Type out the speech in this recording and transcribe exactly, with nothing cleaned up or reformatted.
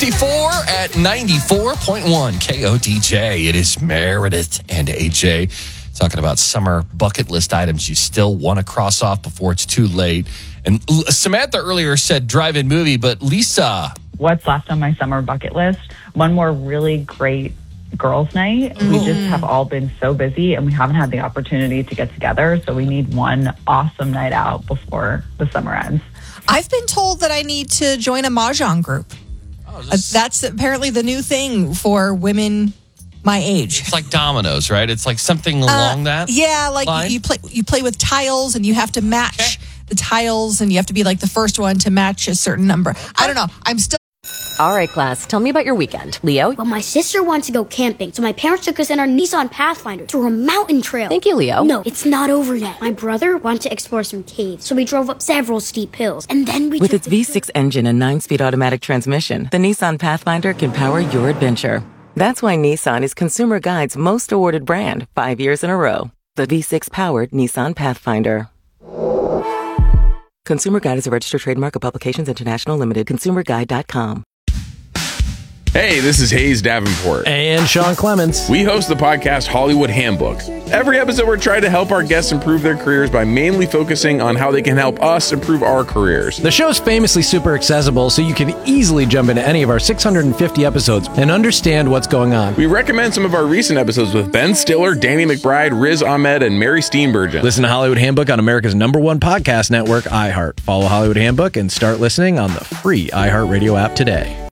fifty-four at ninety-four point one K O D J. It is Meredith and A J talking about summer bucket list items you still want to cross off before it's too late. And Samantha earlier said drive-in movie, but Lisa. What's left on my summer bucket list? One more really great girls' night. Mm. We just have all been so busy and we haven't had the opportunity to get together. So we need one awesome night out before the summer ends. I've been told that I need to join a Mahjong group. Oh, this... uh, that's apparently the new thing for women my age. It's like dominoes, right? It's like something along uh, that Yeah, like line? you play you play with tiles and you have to match okay. the tiles and you have to be like the first one to match a certain number. Okay. I don't know. I'm still... All right, class, tell me about your weekend. Leo? Well, my sister wants to go camping, so my parents took us in our Nissan Pathfinder through a mountain trail. Thank you, Leo. No, it's not over yet. My brother wanted to explore some caves, so we drove up several steep hills, and then we... With its V six engine and nine-speed automatic transmission, the Nissan Pathfinder can power your adventure. That's why Nissan is Consumer Guide's most awarded brand, five years in a row. The V six-powered Nissan Pathfinder. Consumer Guide is a registered trademark of Publications International Limited. consumer guide dot com. Hey, this is Hayes Davenport. And Sean Clements. We host the podcast Hollywood Handbook. Every episode, we're trying to help our guests improve their careers by mainly focusing on how they can help us improve our careers. The show's famously super accessible, so you can easily jump into any of our six hundred fifty episodes and understand what's going on. We recommend some of our recent episodes with Ben Stiller, Danny McBride, Riz Ahmed, and Mary Steenburgen. Listen to Hollywood Handbook on America's number one podcast network, iHeart. Follow Hollywood Handbook and start listening on the free iHeartRadio app today.